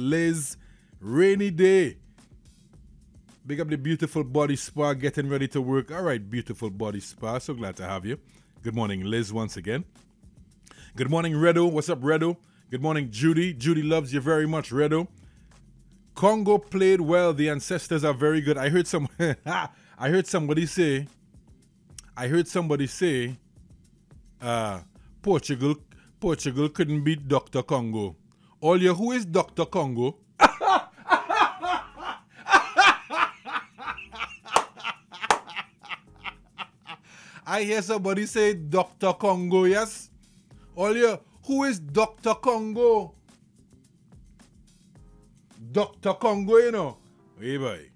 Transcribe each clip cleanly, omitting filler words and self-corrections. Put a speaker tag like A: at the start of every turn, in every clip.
A: Liz. Rainy day. Big up the Beautiful Body Spa, getting ready to work. All right, Beautiful Body Spa, so glad to have you. Good morning, Liz, once again. Good morning, Redo. What's up, Redo? Good morning, Judy. Judy loves you very much, Redo. Congo played well. The ancestors are very good. I heard somebody say, Portugal couldn't beat Dr. Congo. Olia, who is Dr. Congo? I hear somebody say Dr. Congo, yes? Olia, who is Dr. Congo? Dr. Congo, you know. Hey, boy.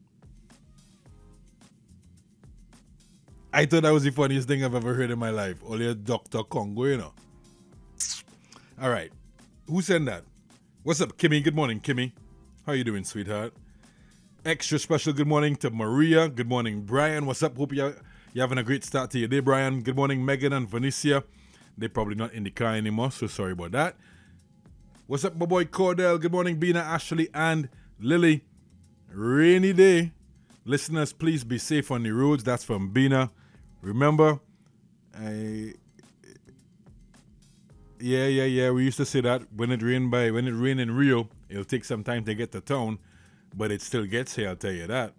A: I thought that was the funniest thing I've ever heard in my life. Only Dr. Congo, you know. All right. Who sent that? What's up, Kimmy? Good morning, Kimmy. How you doing, sweetheart? Extra special good morning to Maria. Good morning, Brian. What's up? Hope you're having a great start to your day, Brian. Good morning, Megan and Vanicia. They're probably not in the car anymore, so sorry about that. What's up, my boy Cordell? Good morning, Bina, Ashley, and Lily. Rainy day. Listeners, please be safe on the roads. That's from Bina. Remember, we used to say that when it rained in Rio, it'll take some time to get to town, but it still gets here, I'll tell you that.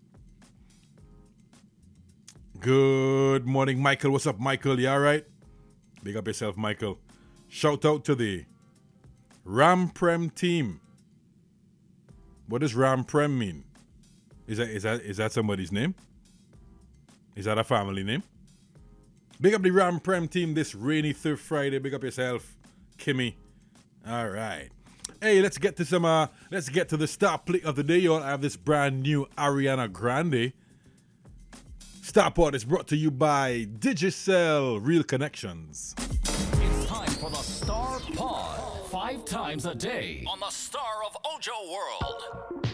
A: Good morning, Michael. What's up, Michael? You all right? Big up yourself, Michael. Shout out to the Ramprem team. What does Ramprem mean? Is that somebody's name? Is that a family name? Big up the Ramprem team this rainy Thrift Friday. Big up yourself, Kimmy. All right. Hey, let's get to the star play of the day. You all have this brand new Ariana Grande. Starport is brought to you by Digicel Real Connections.
B: It's time for the Star Pod. 5 times a day on the Star of Ojo World.